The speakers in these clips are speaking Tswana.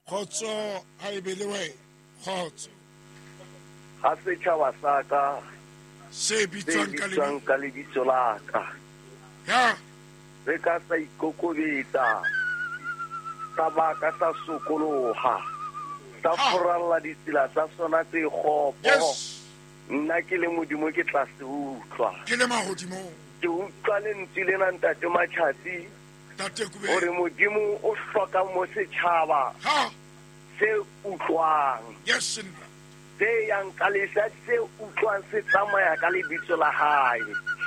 Khotso ai belewe khotso ha setšhaba sa ka se bitswang ka lebitso la ka ya re ka sa ikokobetsa sa baka sa sokologa sa foralla ditsela tsa sona tse kgopo nna ke le modimo ke tla se utlwa ke le mahodimo ke utlwa lentswe lena ntate Matšhatsi gore modimo o hloka mo setšhaba se utlwang se yang ka lesa se utlwang se tsamaya ka lebitso la hae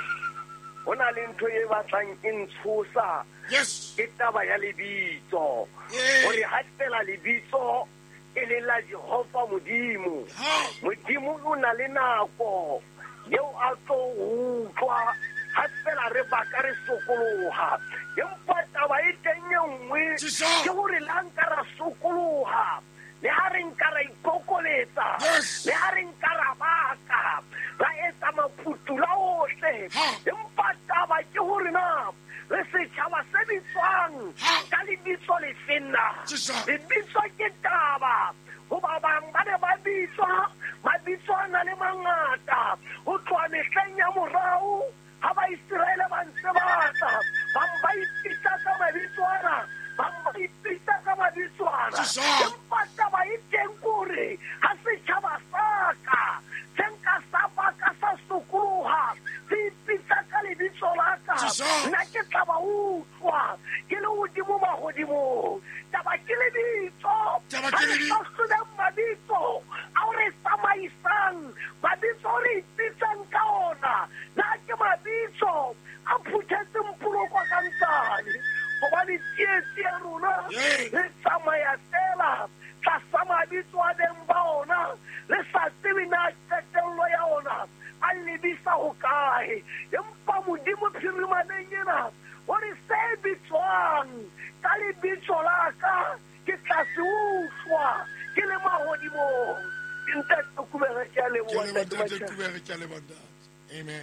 go na le ntho e batlang e ntshosa ke taba ya lebitso gore ha fela lebitso e le la Jehova modimo o na le nako yeo a tlo utlwa ha fela re baka re sokologa empa taba e teng e nngwe ke gore la nka ra sokologa le ha re nka ra ikokoletsa le ha re nka ra baka ra etsa maphutula ohle empa taba ke gore na re setšhaba se bitswang ka lebitso le fenna lebitso ke taba goba bang ba ne ba bitswa mabitso a na le mangata go tloa mehleng ya morao ha Baiseraele ba ntse batla bang ba ipitsa ka mabitswana bang ba ipitsa ka mabitswana empa taba e teng kore ha setšhaba sa ka se nka sa baka sa sokologa se ipitsa ka lebitso la ka nna ke tla ba utlwa ke le godimo magodimo taba ke lebitso ha re sa senang mabitso ao re tsamaisang mabitso o re ipitsang ka ona na ke mabitso a phuthetseng polokwa ka ntsane gobane tsietsi ya rona le tsamaya fela tlasa mabitso a beng ba ona le sa tsebe na qetello ya ona a lebisa go kae empa modimo phirimaneng ena gore se bitswang ka lebitso la ka ke tla se utlwa ke le magodimong ntate kubere ke a leboa Amen.